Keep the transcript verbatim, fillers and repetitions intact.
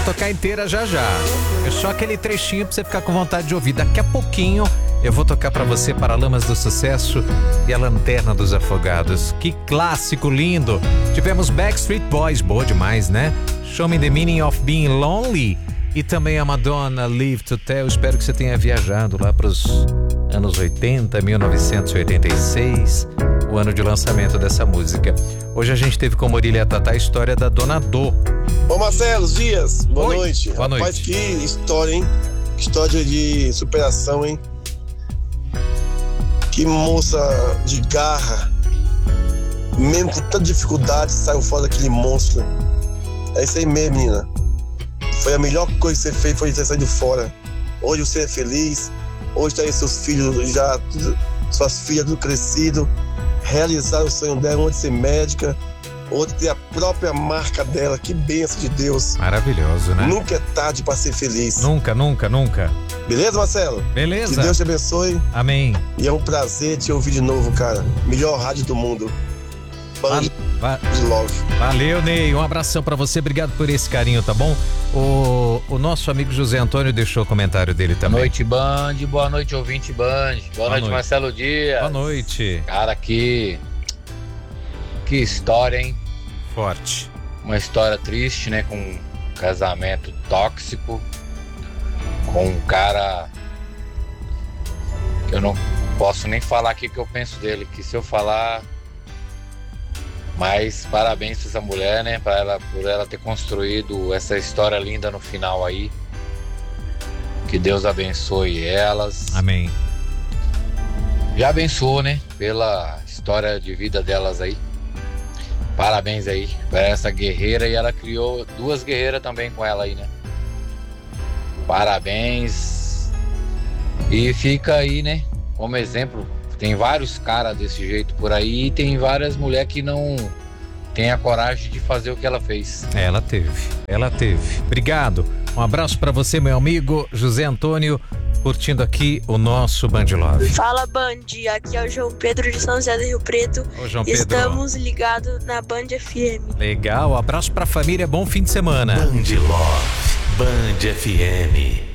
Vou tocar inteira já já. É só aquele trechinho pra você ficar com vontade de ouvir. Daqui a pouquinho eu vou tocar pra você Paralamas do Sucesso e a Lanterna dos Afogados. Que clássico lindo. Tivemos Backstreet Boys, boa demais, né? Show Me the Meaning of Being Lonely. E também a Madonna, Live to Tell. Espero que você tenha viajado lá pros anos oitenta, mil novecentos e oitenta e seis, o ano de lançamento dessa música. Hoje a gente teve como orelha Tatá a história da Dona Dô. Ô Marcelo Dias, boa Oi. noite. Boa Rapaz, noite. que história, hein? Que história de superação, hein? Que moça de garra. Mesmo com tanta dificuldade, saiu fora daquele monstro. É isso aí mesmo, menina. Foi a melhor coisa que você fez, foi ter saído fora. Hoje você é feliz. Hoje tá aí seus filhos já, tudo, suas filhas tudo crescido. Realizaram o sonho dela, uma de ser médica, outra ter a própria marca dela. Que bênção de Deus. Maravilhoso, né? Nunca é tarde pra ser feliz. Nunca, nunca, nunca. Beleza, Marcelo? Beleza. Que Deus te abençoe. Amém. E é um prazer te ouvir de novo, cara. Melhor rádio do mundo. Band Va- de Love. Valeu, Ney. Um abração pra você. Obrigado por esse carinho, tá bom? O, o nosso amigo José Antônio deixou o comentário dele Boa também. noite, Band. Boa noite, ouvinte Band. Boa, Boa noite, noite. Marcelo Dias. Boa noite. Cara, que... Que história, hein? Forte. Uma história triste, né? Com um casamento tóxico. Com um cara... que eu não posso nem falar aqui o que eu penso dele. Que se eu falar... Mas parabéns pra essa mulher, né? Pra ela, por ela ter construído essa história linda no final aí. Que Deus abençoe elas. Amém. Já abençoou, né? Pela história de vida delas aí. Parabéns aí pra essa guerreira. E ela criou duas guerreiras também com ela aí, né? Parabéns. E fica aí, né? Como exemplo. Tem vários caras desse jeito por aí. E tem várias mulheres que não têm a coragem de fazer o que ela fez. Ela teve. Ela teve. Obrigado. Um abraço pra você, meu amigo José Antônio, curtindo aqui o nosso Band Love. Fala, Band, aqui é o João Pedro de São José do Rio Preto. Ô, João Pedro. Estamos ligados na Band F M. Legal. Abraço pra família. Bom fim de semana. Band Love, Band F M.